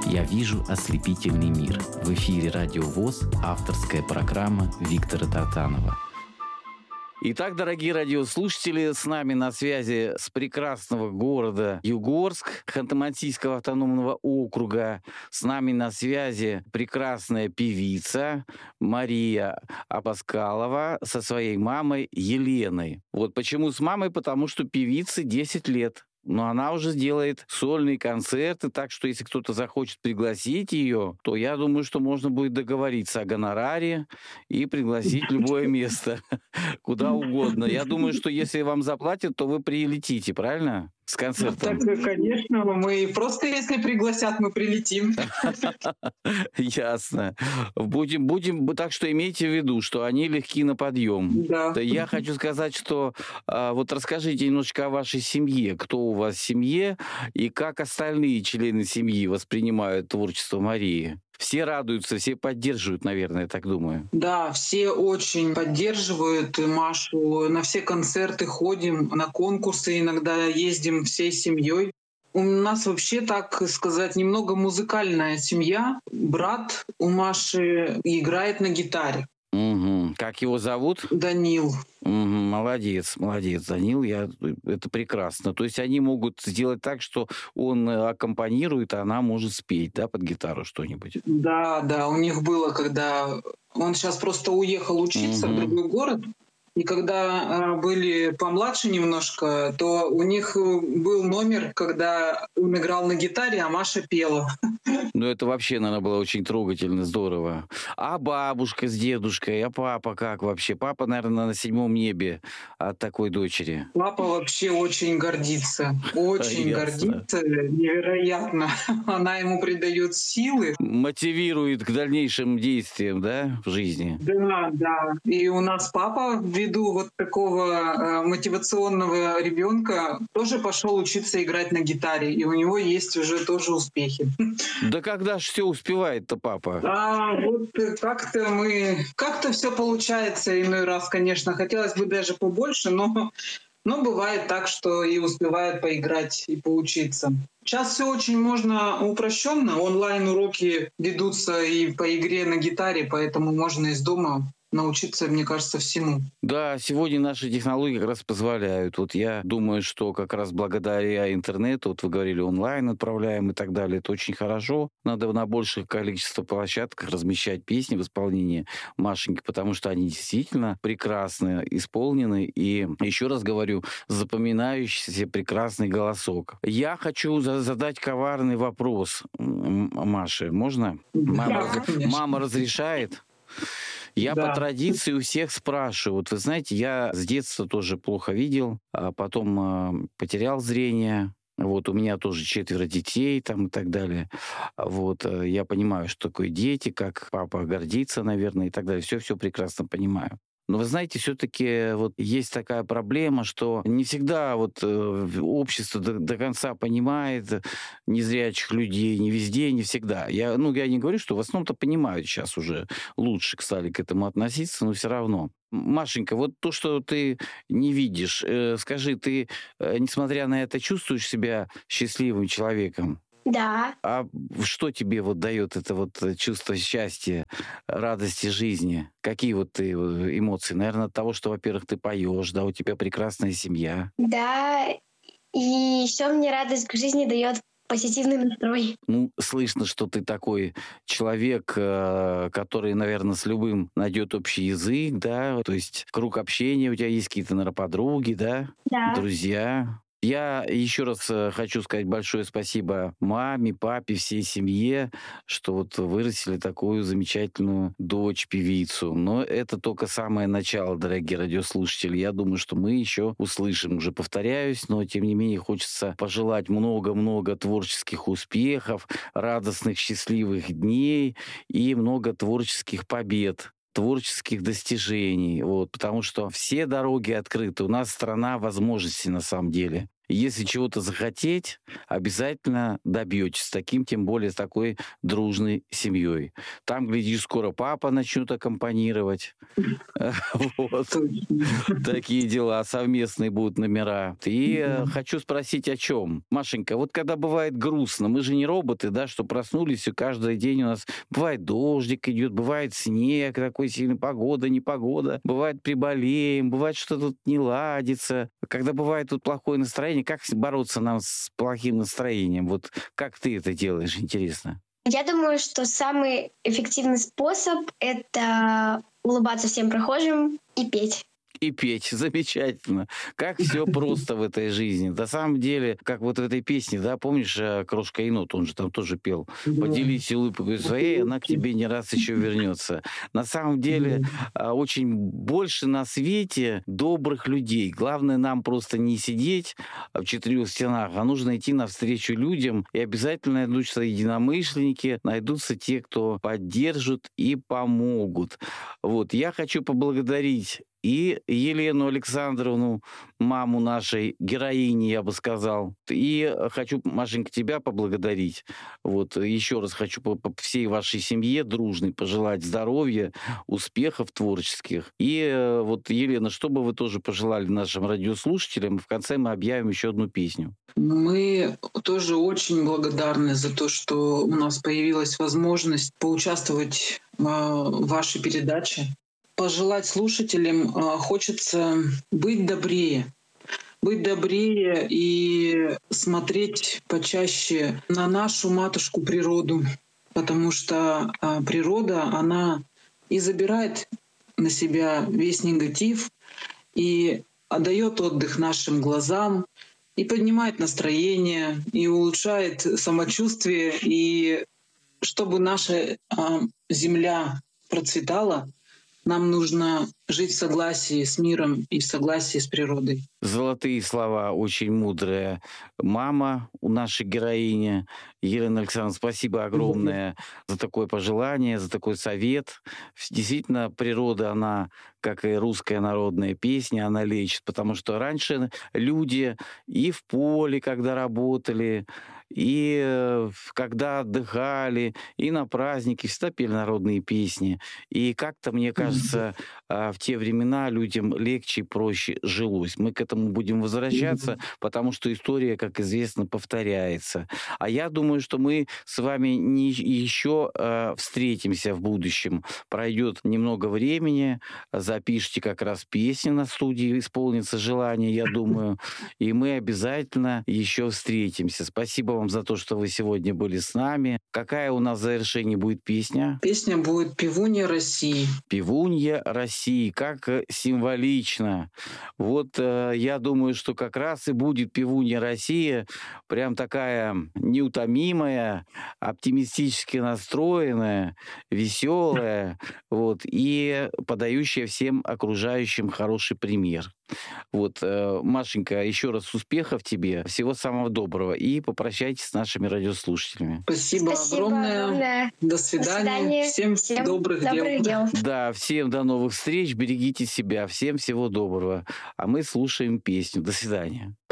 Я вижу ослепительный мир. В эфире Радио ВОС, авторская программа Виктора Тартанова. Итак, дорогие радиослушатели, с нами на связи с прекрасного города Югорск, Ханты-Мансийского автономного округа. С нами на связи прекрасная певица Мария Абаскалова со своей мамой Еленой. Вот почему с мамой? Потому что певице 10 лет. Но она уже делает сольные концерты, так что если кто-то захочет пригласить ее, то я думаю, что можно будет договориться о гонораре и пригласить в любое место, куда угодно. Я думаю, что если вам заплатят, то вы прилетите, правильно? С концертом. Так, конечно, мы просто если пригласят, мы прилетим. Ясно. Будем, так что имейте в виду, что они легки на подъем. Да. Я хочу сказать, что вот расскажите немножечко о вашей семье. Кто у вас в семье и как остальные члены семьи воспринимают творчество Марии? Все радуются, все поддерживают, наверное, я так думаю. Да, все очень поддерживают Машу. На все концерты ходим, на конкурсы иногда ездим всей семьей. У нас вообще, так сказать, немного музыкальная семья. Брат у Маши играет на гитаре. Угу. Как его зовут? Данил. Угу. Молодец, Данил, это прекрасно. То есть они могут сделать так, что он аккомпанирует, а она может спеть, да, под гитару что-нибудь. Да, у них было, когда он сейчас просто уехал учиться в другой город. И когда были помладше немножко, то у них был номер, когда он играл на гитаре, а Маша пела. Ну, это вообще, наверное, было очень трогательно, здорово. А бабушка с дедушкой, а папа как вообще? Папа, наверное, на 7 небе от такой дочери. Папа вообще очень гордится. Очень гордится. Невероятно. Она ему придает силы. Мотивирует к дальнейшим действиям, да, в жизни? Да. И у нас папа, ввиду вот такого мотивационного ребенка, тоже пошел учиться играть на гитаре. И у него есть уже тоже успехи. Да когда ж все успевает-то папа? Вот как-то все получается иной раз, конечно. Хотелось бы даже побольше, но бывает так, что и успевает поиграть и поучиться. Сейчас все очень можно упрощенно. Онлайн-уроки ведутся и по игре на гитаре, поэтому можно из дома научиться, мне кажется, всему. Да, сегодня наши технологии как раз позволяют. Вот я думаю, что как раз благодаря интернету, вот вы говорили, онлайн отправляем и так далее, это очень хорошо. Надо на большее количество площадках размещать песни в исполнении Машеньки, потому что они действительно прекрасно исполнены. И еще раз говорю, запоминающийся прекрасный голосок. Я хочу задать коварный вопрос Маше. Можно? Мама разрешает? Я по традиции у всех спрашиваю. Вот вы знаете, я с детства тоже плохо видел, а потом потерял зрение. Вот у меня тоже 4 детей там и так далее. Вот я понимаю, что такое дети, как папа гордится, наверное, и так далее. Все прекрасно понимаю. Но вы знаете, все-таки вот есть такая проблема, что не всегда вот общество до конца понимает незрячих людей, не везде, не всегда. Я не говорю, что в основном-то понимают сейчас уже лучше стали к этому относиться, но все равно. Машенька, вот то, что ты не видишь, скажи, ты, несмотря на это, чувствуешь себя счастливым человеком? Да. А что тебе вот дает это вот чувство счастья, радости жизни? Какие вот ты эмоции? Наверное, от того, что, во-первых, ты поешь, да, у тебя прекрасная семья. Да, и еще мне радость к жизни дает позитивный настрой. Слышно, что ты такой человек, который, наверное, с любым найдет общий язык, да, то есть круг общения у тебя есть какие-то, наверное, подруги, да, друзья. Я еще раз хочу сказать большое спасибо маме, папе, всей семье, что вот вырастили такую замечательную дочь-певицу. Но это только самое начало, дорогие радиослушатели. Я думаю, что мы еще услышим, уже повторяюсь, но тем не менее хочется пожелать много-много творческих успехов, радостных, счастливых дней и много творческих побед, творческих достижений, вот, потому что все дороги открыты. У нас страна возможностей на самом деле. Если чего-то захотеть, обязательно добьетесь. Таким, тем более, с такой дружной семьей. Там, глядишь, скоро папа начнет аккомпанировать. Вот. Такие дела. Совместные будут номера. И хочу спросить, о чем? Машенька, вот когда бывает грустно, мы же не роботы, да, что проснулись, и каждый день у нас бывает дождик идет, бывает снег, такой сильный, погода, непогода, бывает приболеем, бывает что-то тут не ладится. Когда бывает тут плохое настроение, как бороться нам с плохим настроением? Вот как ты это делаешь, интересно? Я думаю, что самый эффективный способ — это улыбаться всем прохожим и петь. И петь. Замечательно. Как все просто в этой жизни. На самом деле, как вот в этой песне, да, помнишь, Крошка енот, он же там тоже пел. Поделись улыбкой своей, она к тебе не раз еще вернется. На самом деле, очень больше на свете добрых людей. Главное нам просто не сидеть в четырех стенах, а нужно идти навстречу людям, и обязательно найдутся единомышленники, найдутся те, кто поддержат и помогут. Вот. Я хочу поблагодарить и Елену Александровну, маму нашей героини, я бы сказал. И хочу, Машенька, тебя поблагодарить. Вот еще раз хочу по всей вашей семье дружной пожелать здоровья, успехов творческих. И вот, Елена, что бы вы тоже пожелали нашим радиослушателям? В конце мы объявим еще одну песню. Мы тоже очень благодарны за то, что у нас появилась возможность поучаствовать в вашей передаче. Пожелать слушателям хочется быть добрее и смотреть почаще на нашу матушку природу, потому что природа, она и забирает на себя весь негатив и отдает отдых нашим глазам, и поднимает настроение, и улучшает самочувствие. И чтобы наша земля процветала, нам нужно жить в согласии с миром и в согласии с природой. Золотые слова, очень мудрая мама у нашей героини. Елена Александровна, спасибо огромное за такое пожелание, за такой совет. Действительно, природа, она, как и русская народная песня, она лечит, потому что раньше люди и в поле, когда работали, и когда отдыхали, и на праздники всегда пели народные песни. И как-то, мне кажется, в те времена людям легче и проще жилось. Мы к этому будем возвращаться, потому что история, как известно, повторяется. А я думаю, что мы с вами еще встретимся в будущем. Пройдет немного времени, запишите как раз песни на студии, исполнится желание, я думаю, и мы обязательно еще встретимся. Спасибо вам за то, что вы сегодня были с нами. Какая у нас в завершении будет песня? Песня будет «Певунья России». «Певунья России». Как символично. Вот я думаю, что как раз и будет «Певунья России», прям такая неутомимая, оптимистически настроенная, веселая, вот, и подающая всем окружающим хороший пример. Вот, Машенька, еще раз успехов тебе, всего самого доброго, и попрощайтесь с нашими радиослушателями. Спасибо огромное. До свидания. Всем добрых дел. Да, всем до новых встреч, берегите себя, всем всего доброго. А мы слушаем песню. До свидания.